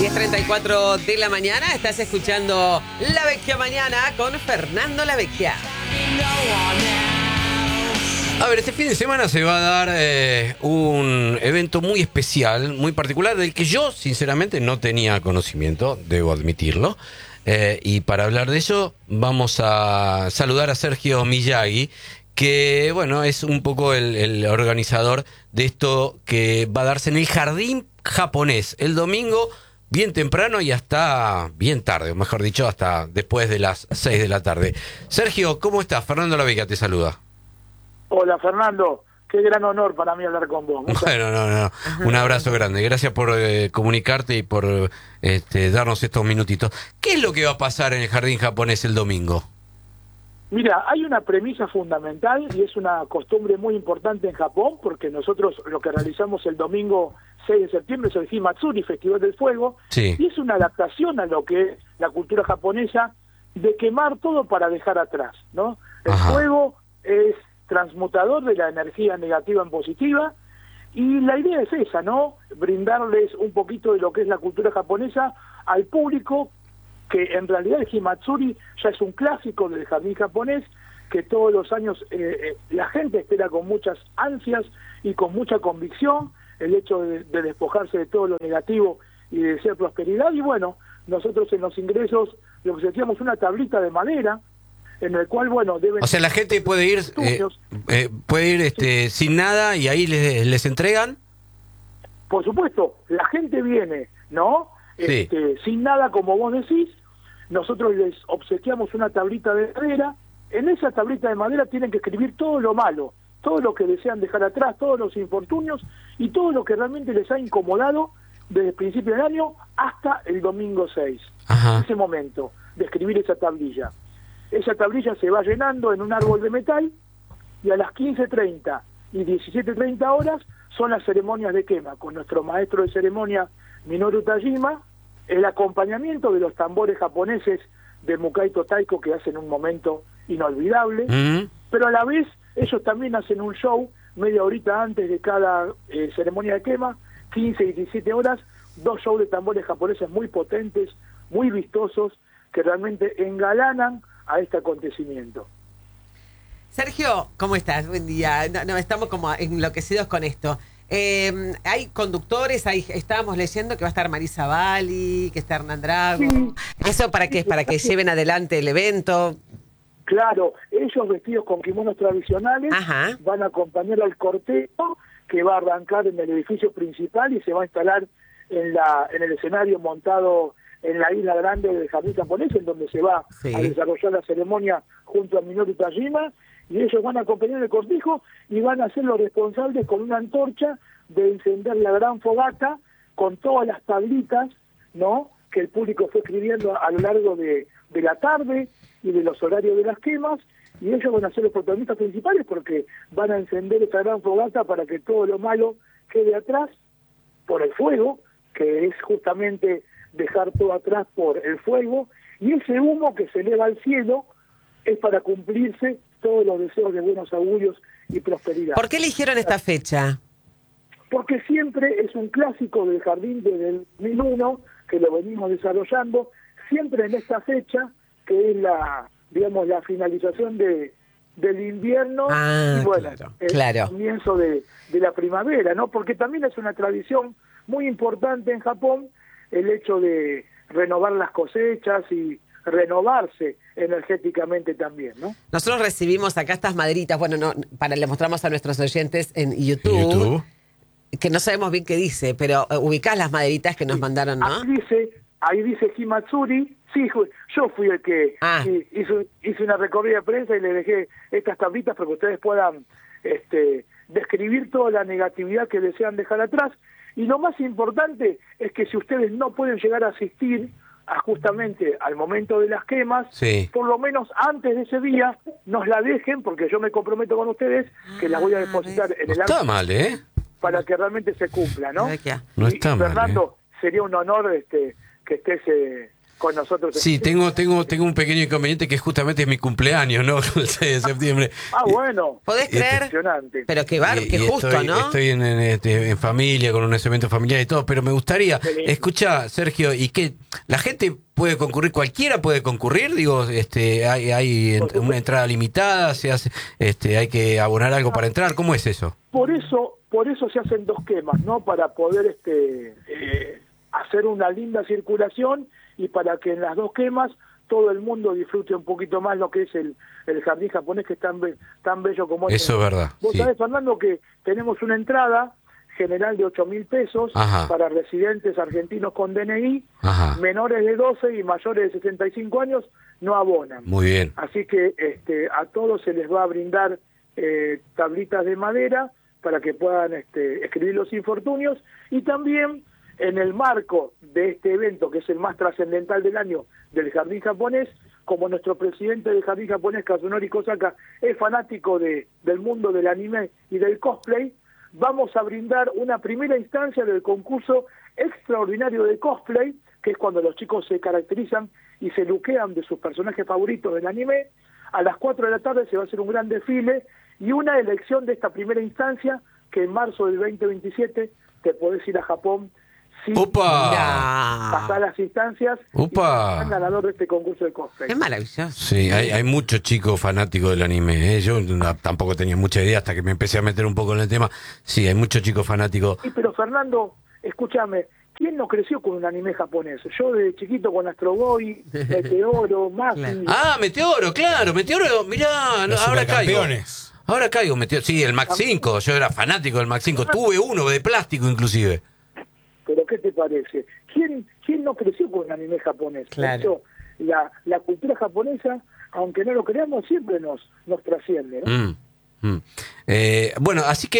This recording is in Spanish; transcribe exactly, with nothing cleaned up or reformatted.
diez treinta y cuatro de la mañana, estás escuchando La Vecchia Mañana con Fernando La Vecchia. A ver, este fin de semana se va a dar eh, un evento muy especial, muy particular, del que yo, sinceramente, no tenía conocimiento, debo admitirlo. Eh, y para hablar de eso, vamos a saludar a Sergio Miyagi, que, bueno, es un poco el, el organizador de esto que va a darse en el Jardín Japonés, el domingo, bien temprano y hasta bien tarde, o mejor dicho, hasta después de las seis de la tarde. Sergio, ¿cómo estás? Fernando La Vecchia te saluda. Hola, Fernando. Qué gran honor para mí hablar con vos. Muchas bueno, no, no. Un abrazo grande. Gracias por eh, comunicarte y por este, darnos estos minutitos. ¿Qué es lo que va a pasar en el Jardín Japonés el domingo? Mira, hay una premisa fundamental y es una costumbre muy importante en Japón, porque nosotros lo que realizamos el domingo seis de septiembre es el Himatsuri, Festival del Fuego, sí. Y es una adaptación a lo que es la cultura japonesa de quemar todo para dejar atrás, ¿no? El Ajá. fuego es transmutador de la energía negativa en positiva, y la idea es esa, ¿no? Brindarles un poquito de lo que es la cultura japonesa al público, que en realidad el Himatsuri ya es un clásico del jardín japonés, que todos los años eh, eh, la gente espera con muchas ansias y con mucha convicción el hecho de, de despojarse de todo lo negativo y de desear prosperidad. Y bueno, nosotros en los ingresos lo que sentíamos una tablita de madera, en el cual, bueno, deben... O sea, la gente puede ir eh, eh, puede ir este, sin nada y ahí les, les entregan. Por supuesto, la gente viene, ¿no? Sí. Este, sin nada, como vos decís, nosotros les obsequiamos una tablita de madera. En esa tablita de madera tienen que escribir todo lo malo, todo lo que desean dejar atrás, todos los infortunios y todo lo que realmente les ha incomodado desde el principio del año hasta el domingo seis. Ajá. Ese momento de escribir esa tablilla. Esa tablilla se va llenando en un árbol de metal y a las quince treinta y diecisiete treinta horas son las ceremonias de quema, con nuestro maestro de ceremonia Minoru Tajima, el acompañamiento de los tambores japoneses de Mukaito Taiko, que hacen un momento inolvidable, Mm. pero a la vez ellos también hacen un show media horita antes de cada eh, ceremonia de quema, quince y diecisiete horas, dos shows de tambores japoneses muy potentes, muy vistosos, que realmente engalanan a este acontecimiento. Sergio, ¿cómo estás? Buen día. No, no, estamos como enloquecidos con esto. Eh, hay conductores, hay, estábamos leyendo que va a estar Marisa Bali, que está Hernán Drago. Sí. ¿Eso para qué? ¿Para que lleven adelante el evento? Claro, ellos vestidos con kimonos tradicionales, Ajá. van a acompañar al cortejo que va a arrancar en el edificio principal y se va a instalar en la en el escenario montado en la isla grande del Jardín Japonés, en donde se va Sí. a desarrollar la ceremonia junto a Minoru Tajima, y ellos van a acompañar el cortejo y van a ser los responsables con una antorcha de encender la gran fogata con todas las tablitas, ¿no?, que el público fue escribiendo a lo largo de, de la tarde y de los horarios de las quemas, y ellos van a ser los protagonistas principales porque van a encender esa gran fogata para que todo lo malo quede atrás por el fuego, que es justamente dejar todo atrás por el fuego, y ese humo que se eleva al cielo es para cumplirse todos los deseos de buenos augurios y prosperidad. ¿Por qué eligieron esta fecha? Porque siempre es un clásico del jardín desde el dos mil uno, que lo venimos desarrollando, siempre en esta fecha, que es la, digamos, la finalización de del invierno, Ah, y bueno, claro, el claro. comienzo de, de la primavera, ¿no? Porque también es una tradición muy importante en Japón el hecho de renovar las cosechas y renovarse energéticamente también, ¿no? Nosotros recibimos acá estas maderitas, bueno, no, para le mostramos a nuestros oyentes en YouTube, ¿En YouTube? que no sabemos bien qué dice, pero uh, ubicás las maderitas que nos Sí. mandaron, ¿no? Ahí dice, ahí dice Himatsuri, sí, ju- yo fui el que Ah. sí, hizo, hice una recorrida de prensa y le dejé estas tablitas para que ustedes puedan este, describir toda la negatividad que desean dejar atrás. Y lo más importante es que si ustedes no pueden llegar a asistir a justamente al momento de las quemas, Sí. por lo menos antes de ese día nos la dejen, porque yo me comprometo con ustedes que las voy a depositar en No el está acto mal, ¿eh? para que realmente se cumpla, ¿no? Ay, qué- No Y, está y, mal, Fernando, sería un honor este que estés eh, con nosotros. Sí, tengo, tengo, tengo un pequeño inconveniente que justamente es mi cumpleaños, ¿no? El seis de septiembre. Ah, bueno. ¿Podés creer? Impresionante. Pero qué bar, Y- qué y justo, estoy, ¿no? Estoy en, en, este, en familia, con un evento familiar y todo, pero me gustaría, Qué lindo. escucha, Sergio, ¿y qué? ¿La gente puede concurrir? ¿Cualquiera puede concurrir? Digo, este, hay, hay en- Por supuesto. una entrada limitada, se hace, este, hay que abonar algo para entrar, ¿cómo es eso? Por eso, por eso se hacen dos quemas, ¿no? Para poder este eh, hacer una linda circulación y para que en las dos quemas todo el mundo disfrute un poquito más lo que es el, el jardín japonés, que es tan, be- tan bello como Eso es verdad, Vos sí. sabés, Fernando, que tenemos una entrada general de ocho mil pesos Ajá. para residentes argentinos con D N I, Ajá. menores de doce y mayores de sesenta y cinco años no abonan. Muy bien. Así que este, a todos se les va a brindar eh, tablitas de madera para que puedan este, escribir los infortunios, y también en el marco de este evento, que es el más trascendental del año del Jardín Japonés, como nuestro presidente del Jardín Japonés, Kazunori Kosaka, es fanático de, del mundo del anime y del cosplay, vamos a brindar una primera instancia del concurso extraordinario de cosplay, que es cuando los chicos se caracterizan y se luquean de sus personajes favoritos del anime. A las cuatro de la tarde se va a hacer un gran desfile y una elección de esta primera instancia, que en marzo del veinte veintisiete te podés ir a Japón sin ¡Opa! pasar Mirá. las instancias ¡Opa! y ser ganador de este concurso de cosplay. Es maravilloso. Sí, hay, hay muchos chicos fanáticos del anime. ¿eh? Yo no- tampoco tenía mucha idea hasta que me empecé a meter un poco en el tema. Sí, hay muchos chicos fanáticos. Sí, pero Fernando, escúchame, ¿quién no creció con un anime japonés? Yo de chiquito con Astro Boy, Meteoro, Maki. Claro. Ah, Meteoro, claro, Meteoro, mirá, no, Los ahora caigo. supercampeones. Ahora caigo, Meteoro. Sí, el Max cinco, yo era fanático del Max cinco. Tuve uno de plástico inclusive. Pero ¿qué te parece? ¿Quién, quién no creció con un anime japonés? Claro. Por eso, la, la cultura japonesa, aunque no lo creamos, siempre nos, nos trasciende, ¿no? Mm, mm. Eh, bueno, así que